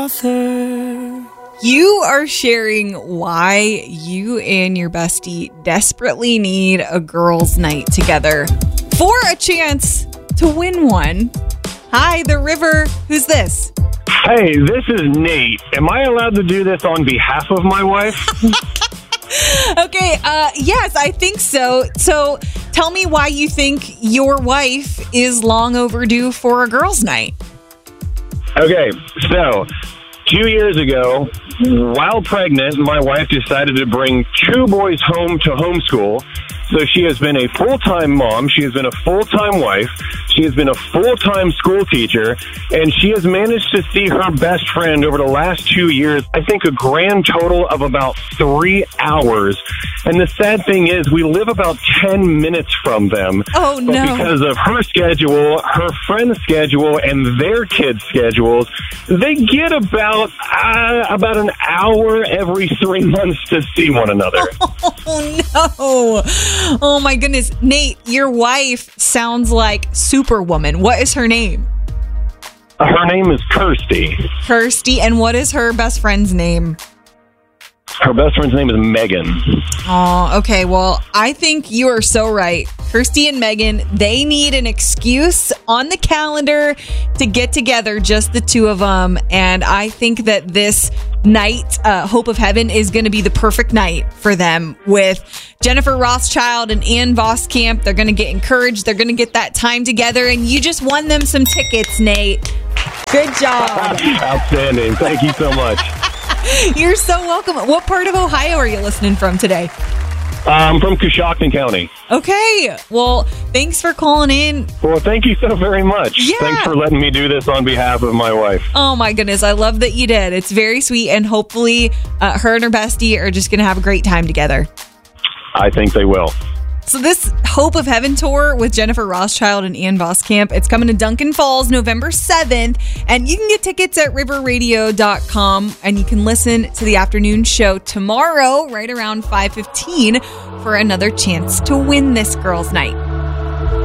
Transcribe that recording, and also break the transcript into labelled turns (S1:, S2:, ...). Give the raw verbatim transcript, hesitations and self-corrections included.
S1: author.
S2: You are sharing why you and your bestie desperately need a girls' night together for a chance to win one. Hi, The River. Who's this?
S3: Hey, this is Nate. Am I allowed to do this on behalf of my wife?
S2: Okay, uh, yes, I think so. So tell me why you think your wife is long overdue for a girls' night.
S3: Okay, so two years ago, while pregnant, my wife decided to bring two boys home to homeschool. So she has been a full-time mom. She has been a full-time wife. She has been a full-time school teacher. And she has managed to see her best friend over the last two years, I think a grand total of about three hours. And the sad thing is we live about ten minutes from them.
S2: Oh, no.
S3: But because of her schedule, her friend's schedule, and their kids' schedules, they get about, uh, about an hour every three months to see one another.
S2: Oh, no. Oh, my goodness. Nate, your wife sounds like Superwoman. What is her name?
S3: Her name is Kirsty.
S2: Kirsty. And what is her best friend's name?
S3: Her best friend's name is Megan.
S2: Oh, okay. Well, I think you are so right. Kirsty and Megan, they need an excuse on the calendar to get together, just the two of them. And I think that this night, uh, Hope of Heaven, is going to be the perfect night for them with Jennifer Rothschild and Ann Voskamp. They're going to get encouraged. They're going to get that time together. And you just won them some tickets, Nate. Good job.
S3: Outstanding. Thank you so much.
S2: You're so welcome. What part of Ohio are you listening from today?
S3: I'm from Coshocton County.
S2: Okay. Well, thanks for calling in.
S3: Well, thank you so very much.
S2: Yeah.
S3: Thanks for letting me do this on behalf of my wife.
S2: Oh, my goodness. I love that you did. It's very sweet. And hopefully uh, her and her bestie are just going to have a great time together.
S3: I think they will.
S2: So this Hope of Heaven tour with Jennifer Rothschild and Ann Voskamp, it's coming to Duncan Falls November seventh. And you can get tickets at river radio dot com. And you can listen to the afternoon show tomorrow right around five fifteen for another chance to win this girls' night.